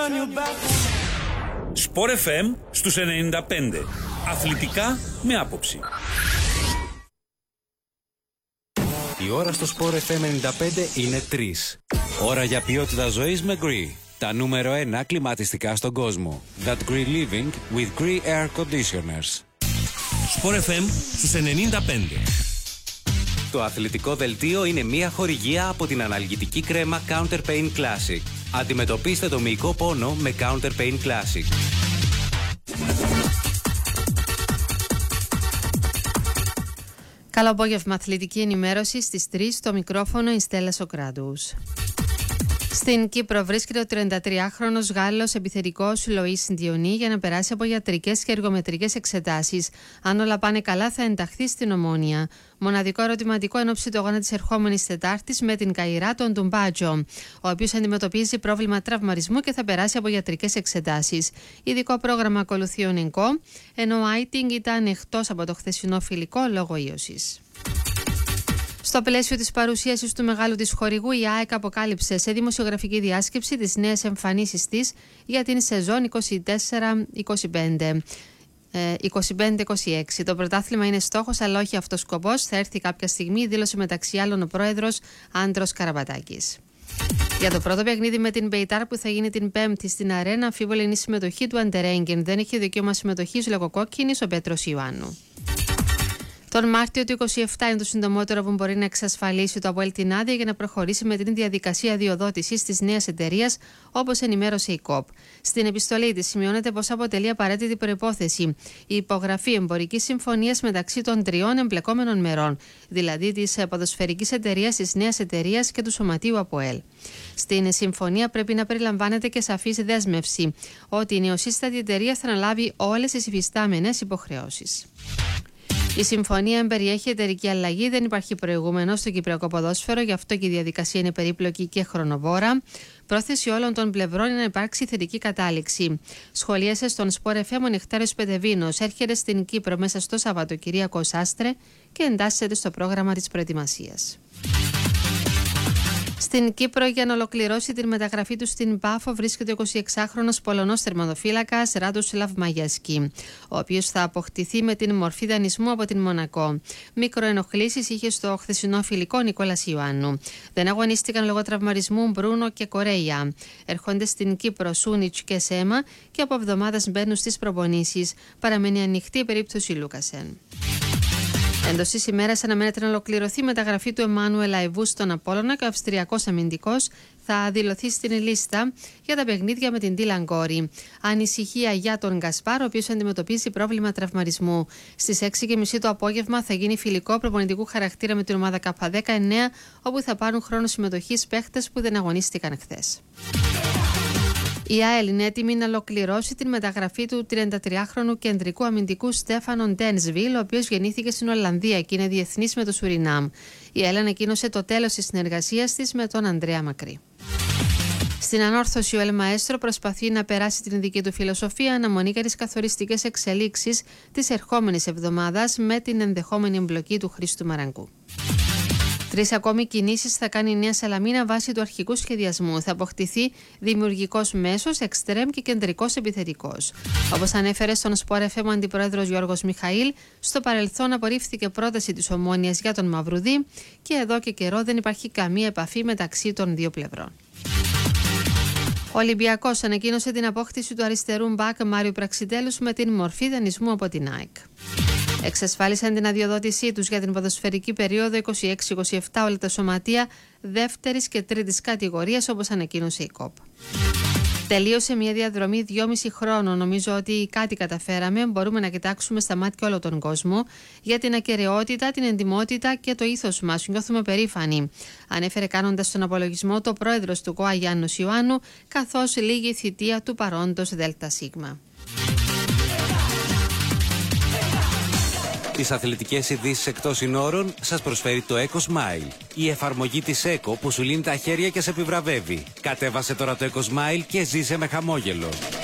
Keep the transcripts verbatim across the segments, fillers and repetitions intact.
Σπορ εφ εμ στους ενενήντα πέντε. Αθλητικά με άποψη. Η ώρα στο Σπορ εφ εμ ενενήντα πέντε είναι τρεις. Ώρα για ποιότητα ζωής με Gree. Τα νούμερο ένα κλιματιστικά στον κόσμο. That Gree Living with Gree Air Conditioners. Σπορ εφ εμ στους ενενήντα πέντε. Το αθλητικό δελτίο είναι μια χορηγία από την αναλγητική κρέμα Counter Pain Classic. Αντιμετωπίστε το μυϊκό πόνο με Counter Pain Classic. Καλό απόγευμα, αθλητική ενημέρωση στις τρεις, στο μικρόφωνο η Στέλλα Σοκράτους. Στην Κύπρο βρίσκεται ο τριαντατριάχρονος Γάλλος επιθετικός Λοΐς Διονί για να περάσει από ιατρικές και εργομετρικές εξετάσεις. Αν όλα πάνε καλά, θα ενταχθεί στην Ομόνοια. Μοναδικό ερωτηματικό εν ώψη του αγώνα της ερχόμενης Τετάρτης με την Καϊρά τον Ντουμπάτζο, ο οποίος αντιμετωπίζει πρόβλημα τραυματισμού και θα περάσει από ιατρικές εξετάσεις. Ειδικό πρόγραμμα ακολουθεί ο Νενκό, ενώ ο Άιτινγκ ήταν εκτός από το χθεσινό φιλικό λόγω ίωσης. Στο πλαίσιο της παρουσίασης του μεγάλου της χορηγού, η ΑΕΚ αποκάλυψε σε δημοσιογραφική διάσκεψη τις νέες εμφανίσεις της για την σεζόν είκοσι τέσσερα είκοσι πέντε. είκοσι πέντε είκοσι έξι. Το πρωτάθλημα είναι στόχος, αλλά όχι αυτός σκοπός. Θα έρθει κάποια στιγμή, δήλωσε μεταξύ άλλων ο πρόεδρος Άντρος Καραμπατάκης. Για το πρώτο παιχνίδι με την Μπεϊτάρ που θα γίνει την Πέμπτη στην Αρένα, αμφίβολη είναι η συμμετοχή του Αντερέγγεν. Δεν έχει δικαίωμα συμμετοχής λόγω κόκκινης ο Πέτρος Ιωάννου. Τον Μάρτιο του είκοσι επτά είναι το συντομότερο που μπορεί να εξασφαλίσει το ΑΠΟΕΛ την άδεια για να προχωρήσει με την διαδικασία αδειοδότησης της νέας εταιρείας, όπως ενημέρωσε η ΚΟΠ. Στην επιστολή της σημειώνεται πως αποτελεί απαραίτητη προϋπόθεση η υπογραφή εμπορικής συμφωνίας μεταξύ των τριών εμπλεκόμενων μερών, δηλαδή της ποδοσφαιρικής εταιρείας, της νέας εταιρείας και του Σωματείου ΑΠΟΕΛ. Στην συμφωνία πρέπει να περιλαμβάνεται και σαφής δέσμευση ότι η νεοσύστατη εταιρεία θα αναλάβει όλες τις υφιστάμενες υποχρεώσεις. Η συμφωνία εμπεριέχει εταιρική αλλαγή, δεν υπάρχει προηγούμενο στο κυπριακό ποδόσφαιρο, γι' αυτό και η διαδικασία είναι περίπλοκη και χρονοβόρα. Πρόθεση όλων των πλευρών είναι να υπάρξει θετική κατάληξη. Σχολίασε στον Σπορ εφ εμ ο Νεκτάριος Πετεβίνος, έρχεται στην Κύπρο μέσα στο Σαββατοκυριακό Άστρε και εντάσσεται στο πρόγραμμα της προετοιμασίας. Στην Κύπρο, για να ολοκληρώσει την μεταγραφή του στην Πάφο, βρίσκεται ο εικοσιεξάχρονος Πολωνός τερματοφύλακας Ράντος Λαυμαγιάσκι, ο οποίος θα αποκτηθεί με την μορφή δανεισμού από την Μονακό. Μικροενοχλήσεις είχε στο χθεσινό φιλικό Νικόλας Ιωάννου. Δεν αγωνίστηκαν λόγω τραυματισμού Μπρούνο και Κορέια. Έρχονται στην Κύπρο Σούνιτς και Σέμα και από εβδομάδας μπαίνουν στις προπονήσεις. Παραμένει ανοιχτή η περίπτωση Λούκασεν. Εντός της ημέρας αναμένεται να ολοκληρωθεί η μεταγραφή του Εμμάνουελ Αϊβού στον Απόλλωνα και ο Αυστριακός αμυντικός θα δηλωθεί στην λίστα για τα παιχνίδια με την Τίλαν Γκόρι. Ανησυχία για τον Γκασπάρ, ο οποίος αντιμετωπίζει πρόβλημα τραυματισμού. Στις έξι και μισή το απόγευμα θα γίνει φιλικό προπονητικού χαρακτήρα με την ομάδα Κ δεκαεννέα, όπου θα πάρουν χρόνο συμμετοχής παίχτες που δεν αγωνίστηκαν χθες. Η ΑΕΛ είναι έτοιμη να ολοκληρώσει την μεταγραφή του τριαντατριάχρονου κεντρικού αμυντικού Στέφανον Ντένσβιλ, ο οποίος γεννήθηκε στην Ολλανδία και είναι διεθνής με το Σουρινάμ. Η ΑΕΛ ανακοίνωσε το τέλος της συνεργασίας της με τον Ανδρέα Μακρύ. Στην ανόρθωση, ο Ελ Μαέστρο προσπαθεί να περάσει την δική του φιλοσοφία, αναμονή για τις καθοριστικές εξελίξεις της ερχόμενης εβδομάδας με την ενδεχόμενη εμπλοκή του Χρήστου Μαραγκού. Τρεις ακόμη κινήσεις θα κάνει η Νέα Σαλαμίνα βάσει του αρχικού σχεδιασμού. Θα αποκτηθεί δημιουργικός μέσος, εξτρέμ και κεντρικός επιθετικός. Όπως ανέφερε στον Σπορ εφ εμ ο αντιπρόεδρος Γιώργος Μιχαήλ, στο παρελθόν απορρίφθηκε πρόταση της Ομόνοιας για τον Μαυρουδί και εδώ και καιρό δεν υπάρχει καμία επαφή μεταξύ των δύο πλευρών. Ο Ολυμπιακός ανακοίνωσε την απόκτηση του αριστερού μπακ Μάριου Πραξιτέλους με την μορφή δανεισμού από την ΑΕΚ. Εξασφάλισαν την αδειοδότησή τους για την ποδοσφαιρική περίοδο είκοσι έξι είκοσι επτά όλα τα σωματεία δεύτερης και τρίτης κατηγορίας, όπως ανακοίνωσε η ΚΟΠ. Τελείωσε μια διαδρομή δυόμιση χρόνων. Νομίζω ότι κάτι καταφέραμε. Μπορούμε να κοιτάξουμε στα μάτια όλο τον κόσμο για την ακεραιότητα, την εντιμότητα και το ήθος μας. Νιώθουμε περήφανοι. Ανέφερε κάνοντας τον απολογισμό το πρόεδρος του ΚΟΑ Γιάννος Ιωάννου, καθώς λίγη η θητεία του παρόντος ΔΣ. Τις αθλητικές ειδήσεις εκτός συνόρων σας προσφέρει το EcoSmile, η εφαρμογή της Eco που σου λύνει τα χέρια και σε επιβραβεύει. Κατέβασε τώρα το EcoSmile και ζήσε με χαμόγελο.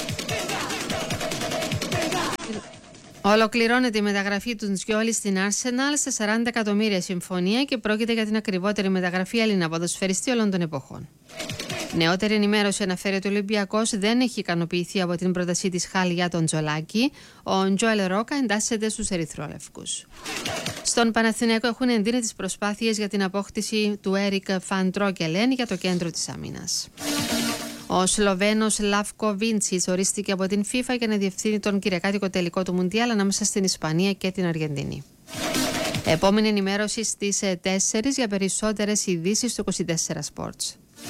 Ολοκληρώνεται η μεταγραφή του Ντζιόλι στην Arsenal σε σαράντα εκατομμύρια συμφωνία και πρόκειται για την ακριβότερη μεταγραφή Έλληνα ποδοσφαιριστή όλων των εποχών. Νεότερη ενημέρωση αναφέρει ότι ο Ολυμπιακός δεν έχει ικανοποιηθεί από την πρότασή της Χάλ για τον Τζολάκη. Ο Τζοέλ Ρόκα εντάσσεται στους ερυθρόλευκους. Στον Παναθηναϊκό έχουν εντείνει τις προσπάθειες για την απόκτηση του Έρικ Φαν Τρόκελεν για το κέντρο της άμυνας. Ο Σλοβαίνος Λαύκο Βίντσιτς ορίστηκε από την FIFA για να διευθύνει τον κυριακάτικο τελικό του Μουντιάλ ανάμεσα στην Ισπανία και την Αργεντινή. Επόμενη ενημέρωση στις τέσσερις για περισσότερες ειδήσεις στο είκοσι τέσσερα Sports.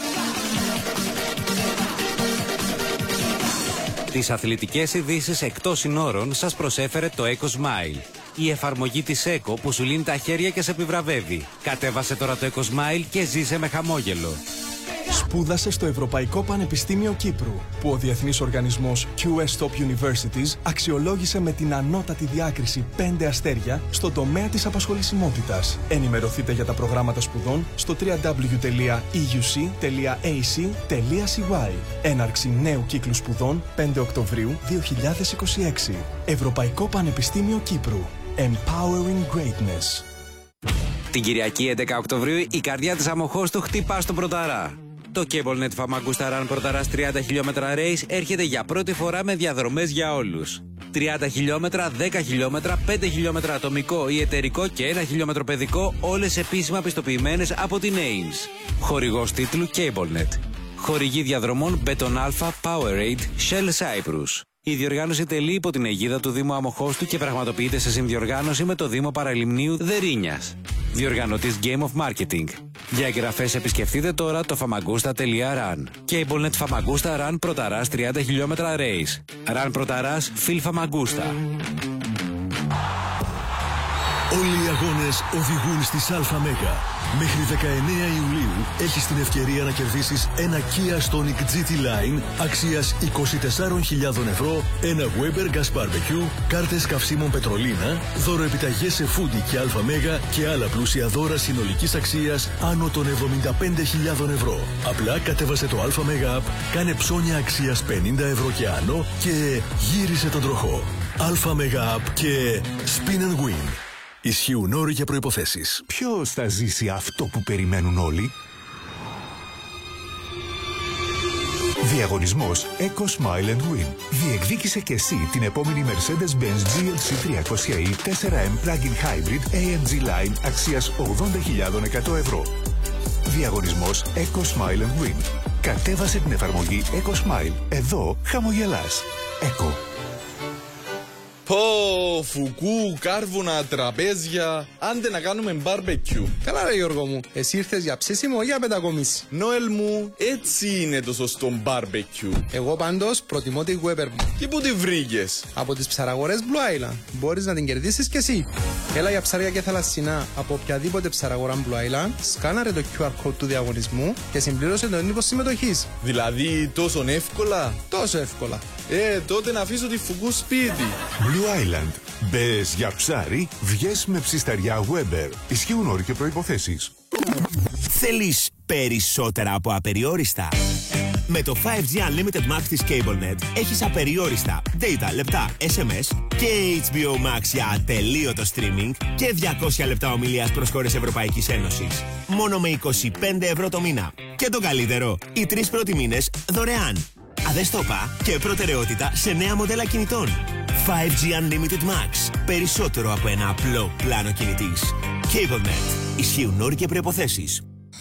Τις αθλητικές ειδήσεις εκτός συνόρων σας προσέφερε το Eco Smile. Η εφαρμογή της Eco που σου λύνει τα χέρια και σε επιβραβεύει. Κατέβασε τώρα το Eco Smile και ζήσε με χαμόγελο. Σπούδασε στο Ευρωπαϊκό Πανεπιστήμιο Κύπρου, που ο διεθνής οργανισμός κιου ες Top Universities αξιολόγησε με την ανώτατη διάκριση πέντε αστέρια στο τομέα της απασχολησιμότητας. Ενημερωθείτε για τα προγράμματα σπουδών στο double-u double-u double-u τελεία ι γιου σι τελεία έι σι τελεία σι γουάι. Έναρξη νέου κύκλου σπουδών πέντε Οκτωβρίου δύο χιλιάδες είκοσι έξι. Ευρωπαϊκό Πανεπιστήμιο Κύπρου. Empowering Greatness. Την Κυριακή έντεκα Οκτωβρίου η καρδιά της Αμοχώστου χτυπά στον Πρωταρά. Το CableNet Famagusta Run Πρωταράς τριάντα χιλιόμετρα race έρχεται για πρώτη φορά με διαδρομές για όλους. τριάντα χιλιόμετρα, δέκα χιλιόμετρα, πέντε χιλιόμετρα ατομικό ή εταιρικό και ένα χιλιόμετρο παιδικό, όλες επίσημα πιστοποιημένες από την έιμς. Χορηγός τίτλου CableNet. Χορηγή διαδρομών Beton Alpha, Powerade, Shell Cyprus. Η διοργάνωση τελεί υπό την αιγίδα του Δήμου Αμοχώστου και πραγματοποιείται σε συνδιοργάνωση με το Δήμο Παραλιμνίου Δερίνιας. Διοργανωτής Game of Marketing. Για εγγραφές επισκεφτείτε τώρα το famagusta τελεία run. CableNet Famagusta Run Πρωταράς τριάντα χιλιόμετρα race. Run Πρωταράς Phil Famagusta. Όλοι οι αγώνες οδηγούν στις ΑΜΕΓΑ. Μέχρι δεκαεννέα Ιουλίου έχεις την ευκαιρία να κερδίσεις ένα Kia Stonic τζι τι Line αξίας είκοσι τεσσάρες χιλιάδες ευρώ, ένα Weber Gas Barbecue, κάρτες καυσίμων Πετρολίνα, δώροεπιταγές σε Foodie και ΑΜΕΓΑ και άλλα πλούσια δώρα συνολικής αξίας άνω των εβδομήντα πέντε χιλιάδες ευρώ. Απλά κατέβασε το ΑΜΕΓΑ App, κάνε ψώνια αξίας πενήντα ευρώ και άνω και γύρισε τον τροχό. ΑΜΕΓΑ App και Spin and Win. Ισχύουν όροι και προϋποθέσεις. Ποιος θα ζήσει αυτό που περιμένουν όλοι? Διαγωνισμός Eco Smile and Win. Διεκδίκησε και εσύ την επόμενη Mercedes-Benz τζι ελ σι τριακόσια ι φορ εμ Plug-in Hybrid έι εμ τζι Line αξίας ογδόντα χιλιάδες εκατό ευρώ. Διαγωνισμός Eco Smile and Win. Κατέβασε την εφαρμογή Eco Smile. Εδώ χαμογελάς. Eco. Πω, φουκού, κάρβουνα, τραπέζια. Άντε να κάνουμε barbecue. Καλά ρε Γιώργο μου, εσύ ήρθες για ψήσιμο ή για μετακομίση? Νόελ μου, έτσι είναι το σωστό barbecue. Εγώ πάντως προτιμώ τη Weber μου. Και πού τη βρήκες? Από τις ψαραγορές Blue Island. Μπορείς να την κερδίσεις κι εσύ. Έλα για ψάρια και θαλασσινά από οποιαδήποτε ψαραγορά Blue Island, σκάναρε το κιου αρ code του διαγωνισμού και συμπλήρωσε τον έντυπο συμμετοχής. Δηλαδή τόσο εύκολα? Τόσο εύκολα. Ε, τότε να αφήσω τη φουκού σπίτι. Blue Island. Μπες για ψάρι, βγες με ψισταριά Weber. Ισχύουν όροι και προϋποθέσεις. Θέλεις περισσότερα από απεριόριστα? Με το φάιβ τζι Unlimited Max της CableNet έχεις απεριόριστα data, λεπτά, ες εμ ες και έιτς μπι ο Max για ατελείωτο streaming και διακόσια λεπτά ομιλίας προς χώρες Ευρωπαϊκής Ένωσης. Μόνο με είκοσι πέντε ευρώ το μήνα. Και το καλύτερο, οι τρεις πρώτοι μήνες δωρεάν. Αδεστόπα και προτεραιότητα σε νέα μοντέλα κινητών. φάιβ τζι Unlimited Max. Περισσότερο από ένα απλό πλάνο κινητής. CableNet. Ισχύουν όροι και προϋποθέσεις.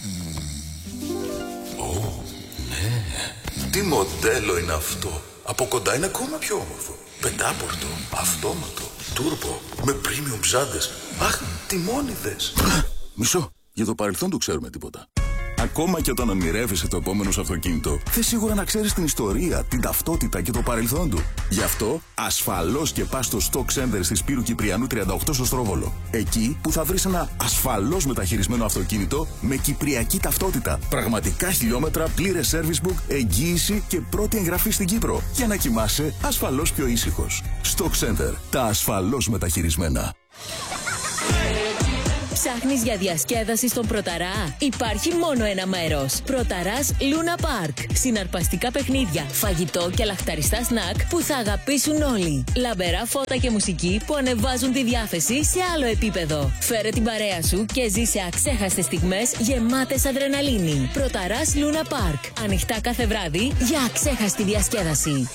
Ω, ναι. Τι μοντέλο είναι αυτό? Από κοντά είναι ακόμα πιο όμορφο. Πεντάπορτο, αυτόματο, τούρμπο, με premium ψάντες. Αχ, τιμόνιδες. Μισό, για το παρελθόν του ξέρουμε τίποτα. Ακόμα και όταν ονειρεύεσαι το επόμενο σου αυτοκίνητο, θες σίγουρα να ξέρεις την ιστορία, την ταυτότητα και το παρελθόν του. Γι' αυτό, ασφαλώς και πας στο Stock Center στη Σπύρου Κυπριανού τριάντα οκτώ στο Στρόβολο. Εκεί που θα βρεις ένα ασφαλώς μεταχειρισμένο αυτοκίνητο με κυπριακή ταυτότητα, πραγματικά χιλιόμετρα, πλήρες service book, εγγύηση και πρώτη εγγραφή στην Κύπρο. Για να κοιμάσαι ασφαλώς πιο ήσυχος. Stock Center. Τα ασφαλώς μεταχειρισμένα. Ψάχνεις για διασκέδαση στον Πρωταρά? Υπάρχει μόνο ένα μέρος. Πρωταράς Luna Park. Συναρπαστικά παιχνίδια, φαγητό και λαχταριστά σνακ που θα αγαπήσουν όλοι. Λαμπερά φώτα και μουσική που ανεβάζουν τη διάθεση σε άλλο επίπεδο. Φέρε την παρέα σου και ζήσε αξέχαστες στιγμές γεμάτες αδρεναλίνη. Πρωταράς Luna Park. Ανοιχτά κάθε βράδυ για αξέχαστη διασκέδαση.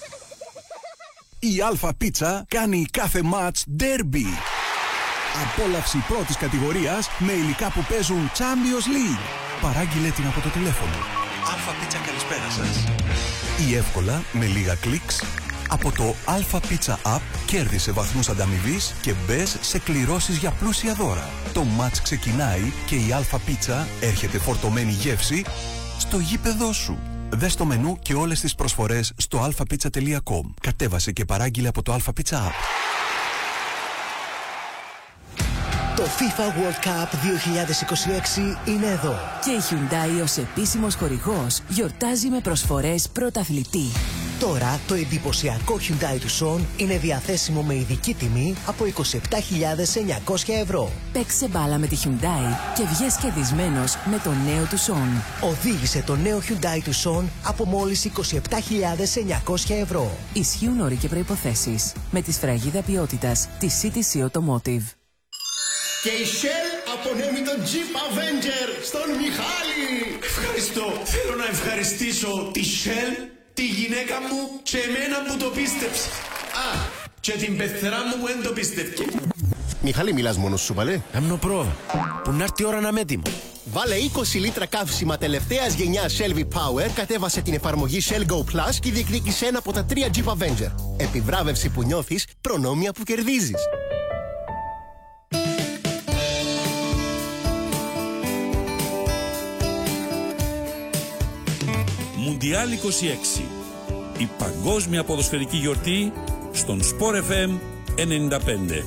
Η Αλφα Πίτσα κάνει κάθε μάτς ντέρμπι. Απόλαυση πρώτης κατηγορίας με υλικά που παίζουν Champions League. Παράγγειλε την από το τηλέφωνο. Αλφα Πίτσα, καλησπέρα σας. Ή εύκολα με λίγα κλικς από το Αλφα Πίτσα App κέρδισε βαθμούς ανταμοιβής και μπες σε κληρώσεις για πλούσια δώρα. Το μάτς ξεκινάει και η Αλφα Πίτσα έρχεται φορτωμένη γεύση στο γήπεδό σου. Δες το μενού και όλες τις προσφορές στο αλφα πίτσα τελεία κομ. Κατέβασε και παράγγειλε από το Αλφα Πίτσα App. Το FIFA World Cup δύο χιλιάδες είκοσι έξι είναι εδώ. Και η Hyundai ως επίσημος χορηγός γιορτάζει με προσφορές πρωταθλητή. Τώρα το εντυπωσιακό Hyundai Tucson είναι διαθέσιμο με ειδική τιμή από είκοσι επτά χιλιάδες εννιακόσια ευρώ. Παίξε μπάλα με τη Hyundai και βγες κερδισμένος με το νέο Tucson. Οδήγησε το νέο Hyundai Tucson από μόλις είκοσι επτά χιλιάδες εννιακόσια ευρώ. Ισχύουν όροι και προϋποθέσεις. Με τη σφραγίδα ποιότητας της σι τι σι Automotive. Και η Shell απονέμει τον Jeep Avenger στον Μιχάλη. Ευχαριστώ. Θέλω να ευχαριστήσω τη Shell, τη γυναίκα μου και εμένα που το πίστεψε. Α, και την πεθερά μου που δεν το πίστευκε. Μιχάλη, μιλάς μόνος σου, βαλέ? Έμνο πρόβα. Που να έρθει η ώρα να είμαι έτοιμο. Βάλε είκοσι λίτρα καύσιμα τελευταίας γενιάς Shell V-Power, κατέβασε την εφαρμογή Shell Go Plus και διεκδίκησε ένα από τα τρία Jeep Avenger. Επιβράβευση που νιώθεις, προνόμια που κερδίζεις. Μουντιάλ είκοσι έξι. Η παγκόσμια ποδοσφαιρική γιορτή στον Sport εφ εμ ενενήντα πέντε.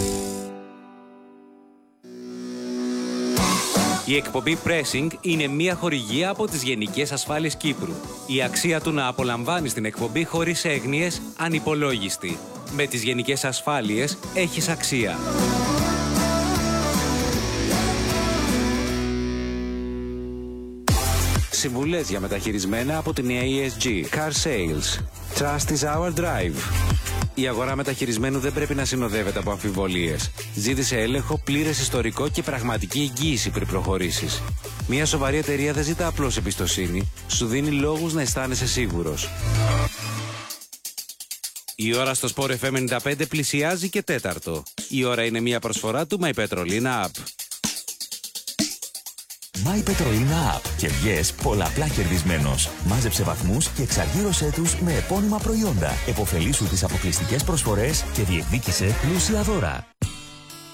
Η εκπομπή Pressing είναι μια χορηγία από τις Γενικές Ασφάλειες Κύπρου. Η αξία του να απολαμβάνεις την εκπομπή χωρίς έγνοιες ανυπολόγιστη. Με τις Γενικές Ασφάλειες έχεις αξία. Συμβουλές για μεταχειρισμένα από την έι ες τζι. Car Sales. Trust is our drive. Η αγορά μεταχειρισμένου δεν πρέπει να συνοδεύεται από αμφιβολίες. Ζήτησε έλεγχο, πλήρες ιστορικό και πραγματική εγγύηση πριν προχωρήσεις. Μια σοβαρή εταιρεία δεν ζητά απλώς εμπιστοσύνη, σου δίνει λόγους να αισθάνεσαι σίγουρος. Η ώρα στο Sport εφ εμ ενενήντα πέντε πλησιάζει και τέταρτο. Η ώρα είναι μια προσφορά του My Petrolina App. My Petrolina App και βγες πολλαπλά κερδισμένος. Μάζεψε βαθμούς και εξαργύρωσέ τους με επώνυμα προϊόντα. Εποφελήσου τις αποκλειστικές προσφορές και διεκδίκησε πλούσια δώρα.